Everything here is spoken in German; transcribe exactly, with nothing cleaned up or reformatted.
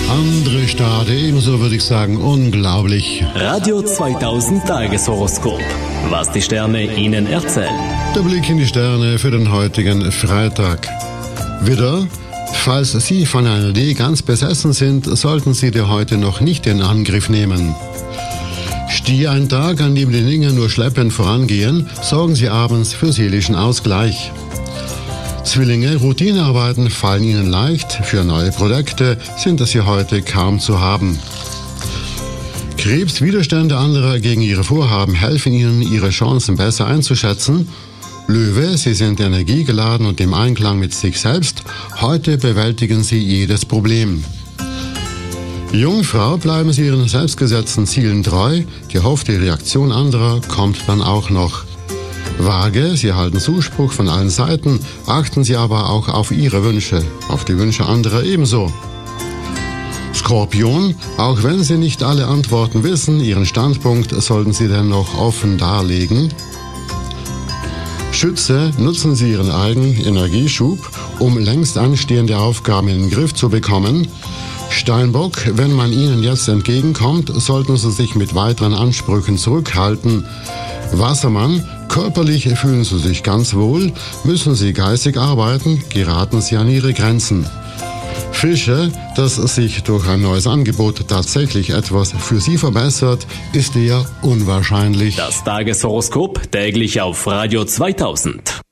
Andere Stade, ebenso würde ich sagen, unglaublich. Radio zweitausend Tageshoroskop. Was die Sterne Ihnen erzählen. Der Blick in die Sterne für den heutigen Freitag. Widder, falls Sie von einer Idee ganz besessen sind, sollten Sie dir heute noch nicht in Angriff nehmen. Stier, ein Tag, an dem die Dinge nur schleppend vorangehen, sorgen Sie abends für seelischen Ausgleich. Zwillinge, Routinearbeiten fallen Ihnen leicht, für neue Projekte sind Sie heute kaum zu haben. Krebs, Widerstände anderer gegen Ihre Vorhaben helfen Ihnen, Ihre Chancen besser einzuschätzen. Löwe, Sie sind energiegeladen und im Einklang mit sich selbst. Heute bewältigen Sie jedes Problem. Jungfrau, bleiben Sie Ihren selbstgesetzten Zielen treu. Die erhoffte Reaktion anderer kommt dann auch noch. Waage, Sie erhalten Zuspruch von allen Seiten, achten Sie aber auch auf Ihre Wünsche, auf die Wünsche anderer ebenso. Skorpion, auch wenn Sie nicht alle Antworten wissen, Ihren Standpunkt sollten Sie dennoch offen darlegen. Schütze, nutzen Sie Ihren eigenen Energieschub, um längst anstehende Aufgaben in den Griff zu bekommen. Steinbock, wenn man Ihnen jetzt entgegenkommt, sollten Sie sich mit weiteren Ansprüchen zurückhalten. Wassermann, körperlich fühlen Sie sich ganz wohl, müssen Sie geistig arbeiten, geraten Sie an Ihre Grenzen. Fische, dass sich durch ein neues Angebot tatsächlich etwas für Sie verbessert, ist eher unwahrscheinlich. Das Tageshoroskop täglich auf Radio zweitausend.